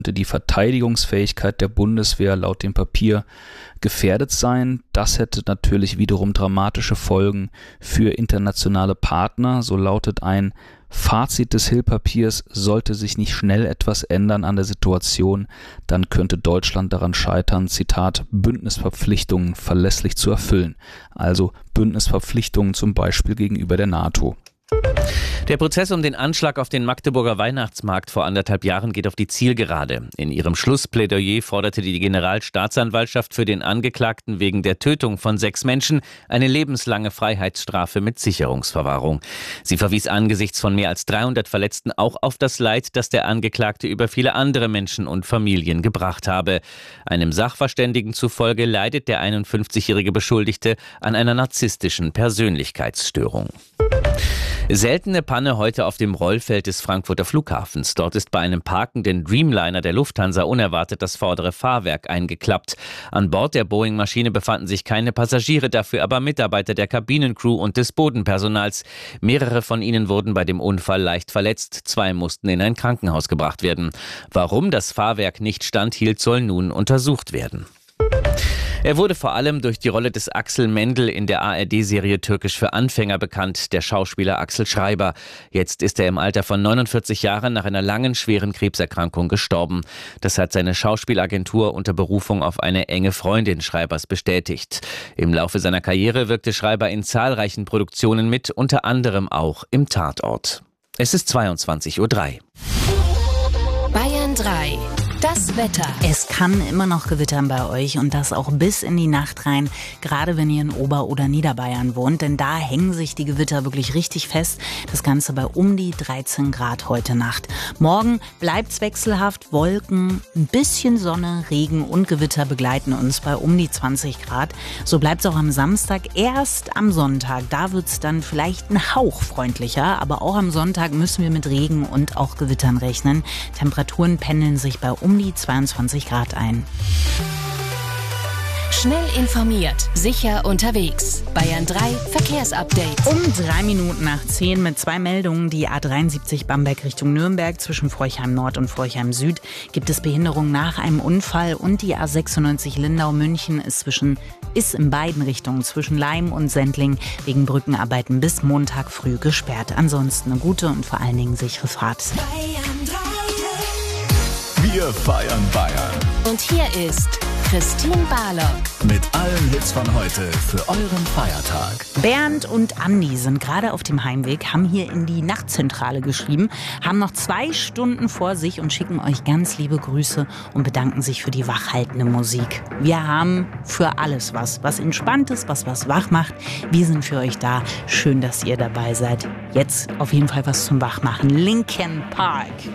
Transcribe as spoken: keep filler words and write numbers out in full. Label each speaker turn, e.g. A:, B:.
A: die Verteidigungsfähigkeit der Bundeswehr laut dem Papier gefährdet sein. Das hätte natürlich wiederum dramatische Folgen für internationale Partner. So lautet ein Fazit des Hill-Papiers: Sollte sich nicht schnell etwas ändern an der Situation, dann könnte Deutschland daran scheitern, Zitat, Bündnisverpflichtungen verlässlich zu erfüllen. Also Bündnisverpflichtungen zum Beispiel gegenüber der NATO.
B: Der Prozess um den Anschlag auf den Magdeburger Weihnachtsmarkt vor anderthalb Jahren geht auf die Zielgerade. In ihrem Schlussplädoyer forderte die Generalstaatsanwaltschaft für den Angeklagten wegen der Tötung von sechs Menschen eine lebenslange Freiheitsstrafe mit Sicherungsverwahrung. Sie verwies angesichts von mehr als dreihundert Verletzten auch auf das Leid, das der Angeklagte über viele andere Menschen und Familien gebracht habe. Einem Sachverständigen zufolge leidet der einundfünfzigjährige Beschuldigte an einer narzisstischen Persönlichkeitsstörung. Seltene Panne heute auf dem Rollfeld des Frankfurter Flughafens. Dort ist bei einem parkenden Dreamliner der Lufthansa unerwartet das vordere Fahrwerk eingeklappt. An Bord der Boeing-Maschine befanden sich keine Passagiere, dafür aber Mitarbeiter der Kabinencrew und des Bodenpersonals. Mehrere von ihnen wurden bei dem Unfall leicht verletzt. Zwei mussten in ein Krankenhaus gebracht werden. Warum das Fahrwerk nicht standhielt, soll nun untersucht werden. Er wurde vor allem durch die Rolle des Axel Mendel in der A R D-Serie Türkisch für Anfänger bekannt, der Schauspieler Axel Schreiber. Jetzt ist er im Alter von neunundvierzig Jahren nach einer langen, schweren Krebserkrankung gestorben. Das hat seine Schauspielagentur unter Berufung auf eine enge Freundin Schreibers bestätigt. Im Laufe seiner Karriere wirkte Schreiber in zahlreichen Produktionen mit, unter anderem auch im Tatort. Es ist zweiundzwanzig Uhr drei.
C: Bayern drei. Das Wetter.
D: Es kann immer noch gewittern bei euch und das auch bis in die Nacht rein, gerade wenn ihr in Ober- oder Niederbayern wohnt, denn da hängen sich die Gewitter wirklich richtig fest. Das Ganze bei um die dreizehn Grad heute Nacht. Morgen bleibt's wechselhaft, Wolken, ein bisschen Sonne, Regen und Gewitter begleiten uns bei um die zwanzig Grad. So bleibt's auch am Samstag, erst am Sonntag. Da wird's dann vielleicht ein Hauch freundlicher, aber auch am Sonntag müssen wir mit Regen und auch Gewittern rechnen. Temperaturen pendeln sich bei um die zweiundzwanzig Grad ein.
C: Schnell informiert, sicher unterwegs. Bayern drei Verkehrsupdate.
D: Um drei Minuten nach zehn mit zwei Meldungen. Die A dreiundsiebzig Bamberg Richtung Nürnberg zwischen Forchheim Nord und Forchheim Süd gibt es Behinderung nach einem Unfall. Und die A sechsundneunzig Lindau München ist, zwischen, ist in beiden Richtungen zwischen Leim und Sendling wegen Brückenarbeiten bis Montag früh gesperrt. Ansonsten eine gute und vor allen Dingen sichere Fahrt.
C: Bayern drei.
E: Wir feiern Bayern.
C: Und hier ist Christine Barlock.
E: Mit allen Hits von heute für euren Feiertag.
D: Bernd und Andi sind gerade auf dem Heimweg, haben hier in die Nachtzentrale geschrieben, haben noch zwei Stunden vor sich und schicken euch ganz liebe Grüße und bedanken sich für die wachhaltende Musik. Wir haben für alles was, was entspannt ist, was was wach macht. Wir sind für euch da. Schön, dass ihr dabei seid. Jetzt auf jeden Fall was zum Wachmachen. Linkin Park.